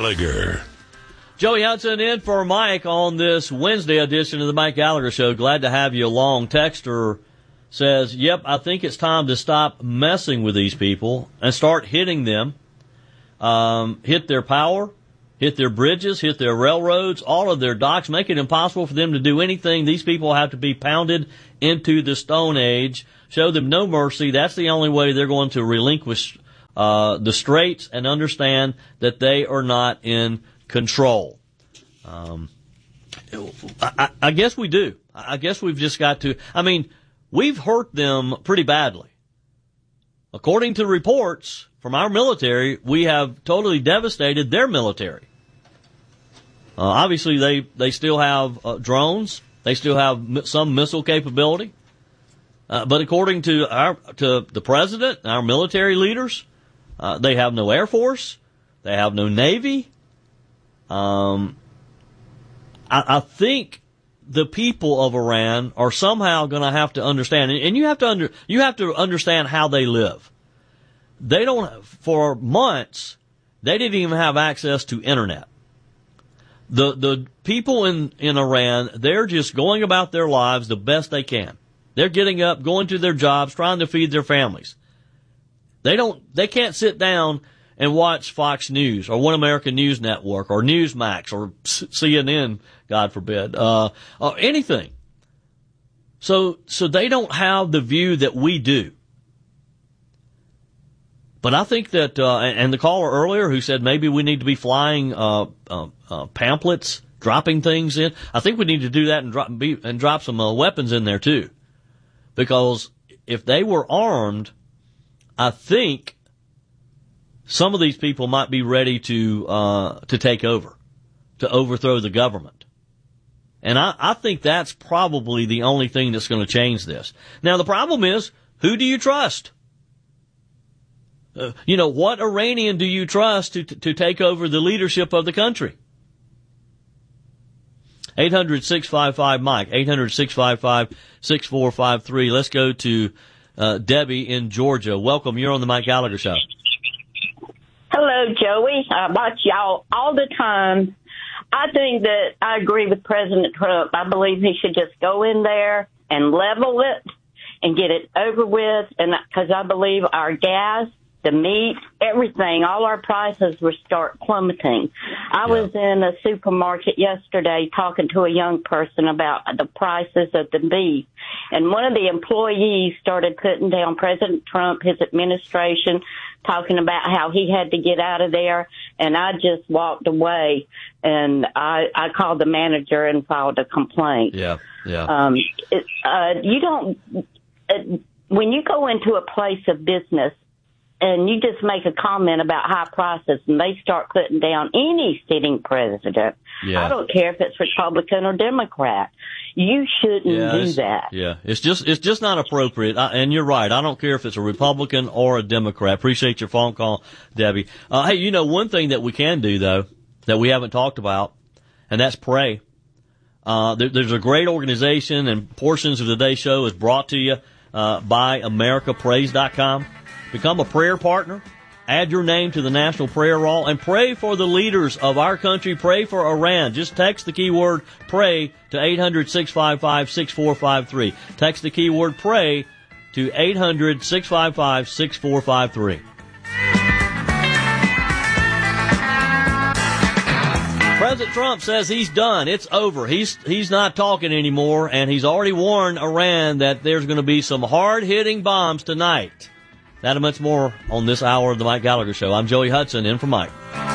Gallagher. Joey Hudson in for Mike on this Wednesday edition of the Mike Gallagher Show. Glad to have you along. Texter says, yep, I think it's time to stop messing with these people and start hitting them. Hit their power, hit their bridges, hit their railroads, all of their docks, make it impossible for them to do anything. These people have to be pounded into the Stone Age. Show them no mercy. That's the only way they're going to relinquish the straits and understand that they are not in control. I guess we do. I guess we've just got to, we've hurt them pretty badly. According to reports from our military, we have totally devastated their military. Obviously they still have drones. They still have some missile capability. But according to the president, our military leaders, they have no Air Force. They have no Navy. I think the people of Iran are somehow going to have to understand, and you have to understand how they live. They don't, for months, they didn't even have access to internet. The people in Iran, they're just going about their lives the best they can. They're getting up, going to their jobs, trying to feed their families. They can't sit down and watch Fox News or One American News Network or Newsmax or CNN, God forbid, or anything. So they don't have the view that we do. But I think that, and the caller earlier who said maybe we need to be flying pamphlets, dropping things in. I think we need to do that and drop some weapons in there too, because if they were armed, I think some of these people might be ready to take over, to overthrow the government. And I think that's probably the only thing that's going to change this. Now the problem is, who do you trust? What Iranian do you trust to take over the leadership of the country? 800-655-Mike, 800-655-6453. Let's go to Debbie in Georgia. Welcome. You're on the Mike Gallagher Show. Hello, Joey. I watch y'all all the time. I think that I agree with President Trump. I believe he should just go in there and level it and get it over with. And because I believe our gas, the meat, everything, all our prices will start plummeting. I was in a supermarket yesterday talking to a young person about the prices of the beef. And one of the employees started putting down President Trump, his administration, talking about how he had to get out of there. And I just walked away, and I called the manager and filed a complaint. When you go into a place of business, and you just make a comment about high prices, and they start putting down any sitting president. I don't care if it's Republican or Democrat. You shouldn't do that. Yeah, it's just not appropriate. And you're right. I don't care if it's a Republican or a Democrat. Appreciate your phone call, Debbie. Hey, one thing that we can do though that we haven't talked about, and that's pray. There's a great organization, and portions of today's show is brought to you by AmericaPrays.com. Become a prayer partner. Add your name to the National Prayer Roll and pray for the leaders of our country. Pray for Iran. Just text the keyword pray to 800-655-6453. Text the keyword pray to 800-655-6453. President Trump says he's done. It's over. He's not talking anymore, and he's already warned Iran that there's going to be some hard-hitting bombs tonight. That and much more on this hour of the Mike Gallagher Show. I'm Joey Hudson, in for Mike.